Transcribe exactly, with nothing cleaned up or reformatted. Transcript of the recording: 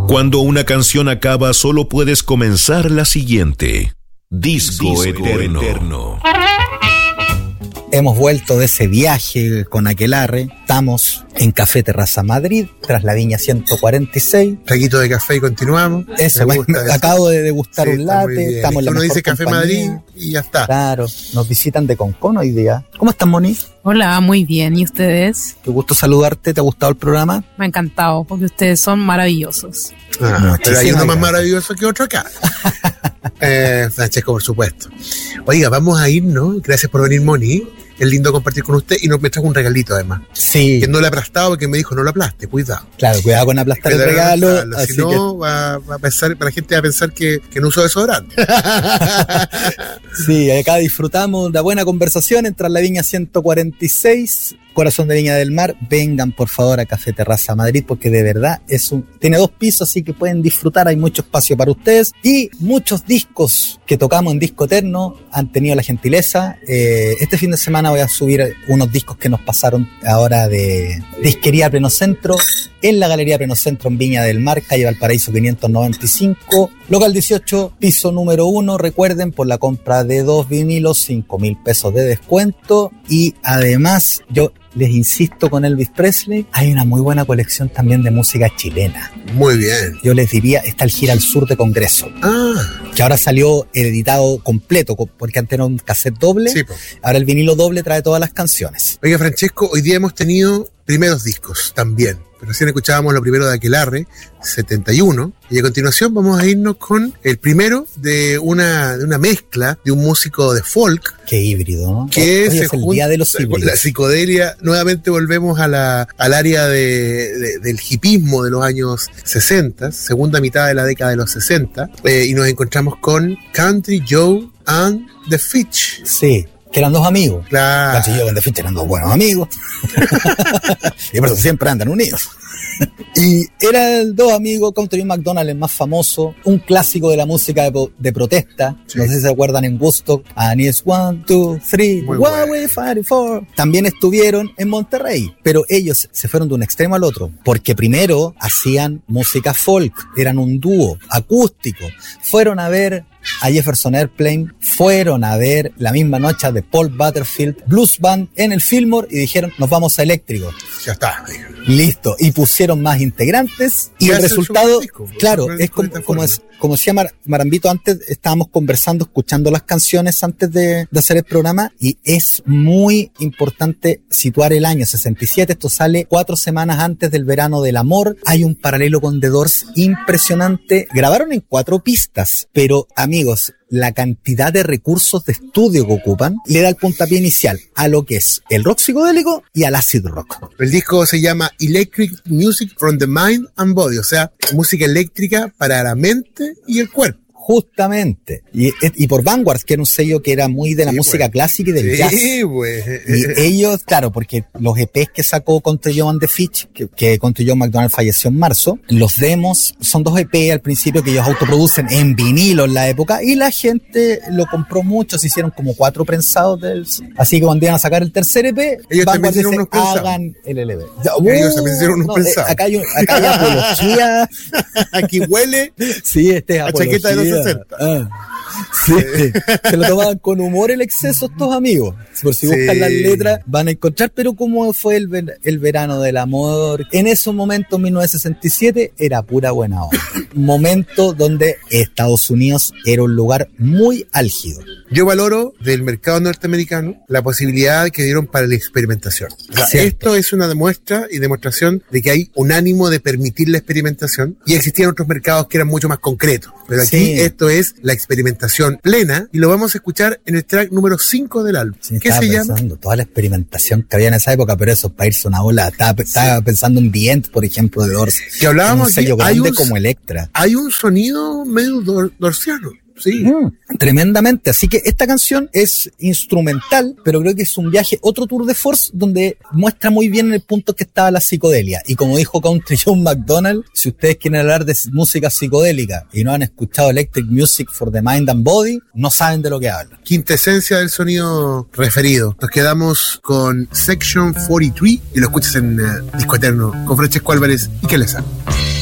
Cuando una canción acaba, solo puedes comenzar la siguiente. Disco, Disco eterno. eterno. Hemos vuelto de ese viaje con Aquelarre. Estamos en Café Terraza Madrid, tras la Viña ciento cuarenta y seis. Traguito de café y continuamos. Eso, me gusta, me, acabo de degustar sí, un latte. Estamos en la Uno mejor dice Café compañía. Madrid y ya está. Claro, nos visitan de Concón hoy día. ¿Cómo están, Moni? Hola, muy bien. ¿Y ustedes? Qué gusto saludarte. ¿Te ha gustado el programa? Me ha encantado, porque ustedes son maravillosos. Ah, pero hay uno más maravilloso que otro acá. eh, Francesco, por supuesto. Oiga, vamos a irnos. Gracias por venir, Moni. Es lindo compartir con usted y nos me trajo un regalito además. Sí. Que no le he aplastado porque me dijo no lo aplaste, cuidado. Claro, cuidado con aplastar el regalo. Aplastarlo, si no, que... va, va a pensar, la gente va a pensar que, que no uso desodorante. Sí, acá disfrutamos la buena conversación entre la Viña ciento cuarenta y seis, Corazón de Viña del Mar. Vengan por favor a Café Terraza Madrid porque de verdad es un tiene dos pisos, así que pueden disfrutar, hay mucho espacio para ustedes y muchos discos que tocamos en Disco Eterno han tenido la gentileza. Eh, este fin de semana voy a subir unos discos que nos pasaron ahora de Disquería Pleno Centro en la Galería Pleno Centro en Viña del Mar, calle Valparaíso quinientos noventa y cinco, local dieciocho, piso número uno. Recuerden, por la compra de dos vinilos, cinco mil pesos de descuento. Y además, yo les insisto con Elvis Presley, hay una muy buena colección también de música chilena. Muy bien. Yo les diría, está el Gira al Sur de Congreso. Ah. Que ahora salió editado completo, porque antes era un cassette doble. Sí, pues. Ahora el vinilo doble trae todas las canciones. Oiga, Francesco, hoy día hemos tenido primeros discos también. Pero recién escuchábamos lo primero de Aquelarre, setenta y uno, y a continuación vamos a irnos con el primero de una, de una mezcla de un músico de folk. Qué híbrido, ¿no? Que Hoy se es el día de los híbridos. La psicodelia, nuevamente volvemos a la, al área de, de, del hipismo de los años sesenta, segunda mitad de la década de los sesenta, eh, y nos encontramos con Country Joe and the Fitch. Sí. Que eran dos amigos. Claro. Country Joe and the Fitch eran dos buenos amigos. Y por eso siempre andan unidos. Y eran dos amigos. Country McDonald, el más famoso, un clásico de la música de, de protesta. Sí. No sé si se acuerdan en Woodstock. And it's one, two, three, what bueno. we fighting for. También estuvieron en Monterrey, pero ellos se fueron de un extremo al otro, porque primero hacían música folk, eran un dúo acústico. Fueron a ver a Jefferson Airplane, fueron a ver la misma noche de Paul Butterfield Blues Band en el Fillmore y dijeron, nos vamos a eléctrico. Ya está. Listo. Y pusieron más integrantes y, y el resultado, disco, claro, es como, como, es, como decía Mar, Marambito antes, estábamos conversando, escuchando las canciones antes de, de hacer el programa, y es muy importante situar el año sesenta y siete. Esto sale cuatro semanas antes del verano del amor. Hay un paralelo con The Doors impresionante. Grabaron en cuatro pistas, pero amigos, la cantidad de recursos de estudio que ocupan le da el puntapié inicial a lo que es el rock psicodélico y al acid rock. El disco se llama Electric Music from the Mind and Body, o sea, música eléctrica para la mente y el cuerpo. Justamente. Y, y por Vanguard, que era un sello que era muy de la sí, música pues. clásica y del sí, jazz. Pues. Y ellos, claro, porque los E Pes que sacó Country Joe and the Fitch, que, que Country Joe McDonald falleció en marzo, los demos son dos E Pe al principio que ellos autoproducen en vinilo en la época, y la gente lo compró mucho, se hicieron como cuatro prensados del... Así que cuando iban a sacar el tercer E Pe, ellos Vanguard dice, unos hagan el L P. Uh, ellos también hicieron unos no, prensados. Acá hay, acá hay apología. Aquí huele sí, este es a chaqueta de los sesenta. Ah. Sí, se lo tomaban con humor el exceso estos amigos. Por si buscan sí. las letras van a encontrar, pero como fue el, ver, el verano del amor, en esos momentos, mil novecientos sesenta y siete, era pura buena onda. Un momento donde Estados Unidos era un lugar muy álgido. Yo valoro del mercado norteamericano la posibilidad que dieron para la experimentación. O sea, esto es una demuestra y demostración de que hay un ánimo de permitir la experimentación, y existían otros mercados que eran mucho más concretos. Pero aquí sí. esto es la experimentación plena, y lo vamos a escuchar en el track número cinco del álbum. Sí, ¿Qué se llama? Toda la experimentación que había en esa época, pero eso, para irse una ola. Estaba, sí. estaba pensando en The End, por ejemplo, de Doors. Que hablábamos un sello aquí, grande hay un, como Elektra. Hay un sonido medio dor, dorsiano. Sí. Mm, tremendamente. Así que esta canción es instrumental, pero creo que es un viaje, otro tour de force, donde muestra muy bien el punto que estaba la psicodelia. Y como dijo Country Joe McDonald, si ustedes quieren hablar de música psicodélica y no han escuchado Electric Music for the Mind and Body, no saben de lo que hablan. Quintesencia del sonido referido. Nos quedamos con Section cuarenta y tres y lo escuchas en uh, Disco Eterno con Francesco Álvarez y que les hago.